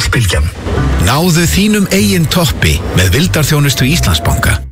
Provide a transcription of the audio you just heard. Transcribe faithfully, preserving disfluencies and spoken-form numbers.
Landsbylgjan. Náðu þínum eigin toppi með vildarþjónustu Íslandsbanka.